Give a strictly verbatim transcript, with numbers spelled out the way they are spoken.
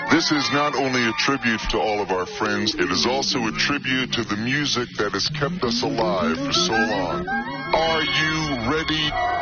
This is not only a tribute to all of our friends, it is also a tribute to the music that has kept us alive for so long. Are you ready?